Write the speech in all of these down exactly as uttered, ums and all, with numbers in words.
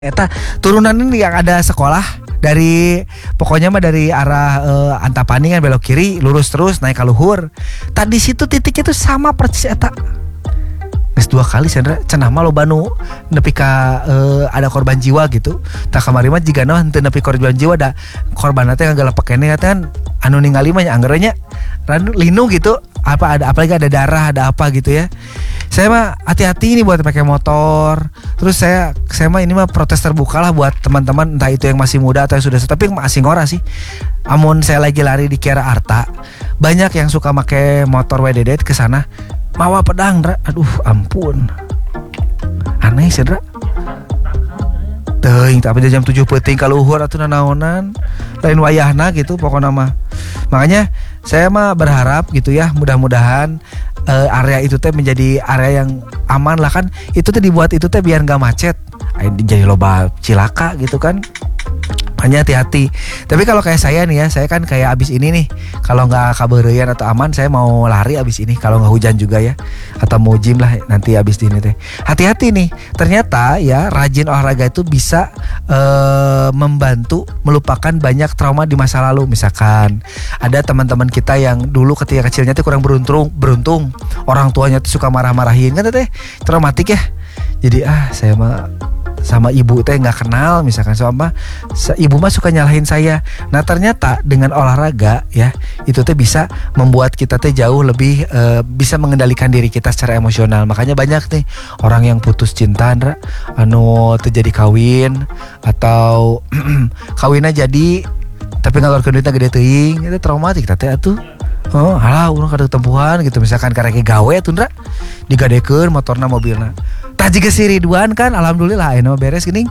Eta turunan ini yang ada sekolah dari pokoknya mah dari arah uh, Antapani kan belok kiri lurus terus naik ke luhur. Tadi situ titiknya tuh sama persis eta. Geus dua kali Sandra cenah mah loba nu nepi ka uh, ada korban jiwa gitu. Tah kamari mah jigana henteu nepi korban jiwa da korban teh ngagelepek keneh kan anu ningali mah anggernya linu gitu. Apa ada apalagi ada darah ada apa gitu ya. Saya mah hati-hati nih buat pakai motor. Terus saya saya mah ini mah protes terbuka lah buat teman-teman entah itu yang masih muda atau yang sudah tapi masih ngora sih. Amun saya lagi lari di Kiara Arta, banyak yang suka pakai motor W D D ke sana. Mawa pedang, Dra. Aduh, ampun. Aneh sih, Dra. Teuing, tapi jam tujuh peuting ka luhur atuh nanaonan. Lain wayahna gitu pokoknya mah. Makanya saya mah berharap gitu ya, mudah-mudahan uh, area itu teh menjadi area yang aman lah kan. Itu teh dibuat itu teh biar enggak macet. Jadi loba cilaka gitu kan. Hanya hati-hati. Tapi kalau kayak saya nih ya, saya kan kayak abis ini nih, kalau nggak kabareyan atau aman, saya mau lari abis ini. Kalau nggak hujan juga ya, atau mau gym lah nanti abis ini teh. Hati-hati nih. Ternyata ya rajin olahraga itu bisa uh, membantu melupakan banyak trauma di masa lalu. Misalkan ada teman-teman kita yang dulu ketika kecilnya tuh kurang beruntung, beruntung orang tuanya tuh suka marah-marahin kan teh, traumatik ya. Jadi ah saya mah sama ibu teh nggak kenal misalkan sama ibu mah suka nyalahin saya. Nah ternyata dengan olahraga ya itu teh bisa membuat kita teh jauh lebih uh, bisa mengendalikan diri kita secara emosional. Makanya banyak nih orang yang putus cinta Andra, anu terjadi kawin atau kawinnya jadi tapi ngalorkeun duitnya gede teuing, itu traumatik teh atuh. Oh, halah urang kada tempuhan gitu misalkan karek gawe tuh Ndra digadekeun motorna mobilna. Tah jiga si Ridwan kan alhamdulillah aya mah beres geuning.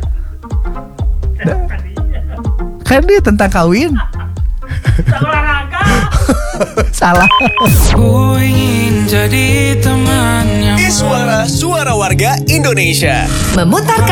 Kan dia tentang kawin. Olahraga. Salah. Ku ingin jadi temannya. Suara suara warga Indonesia. Memutarkan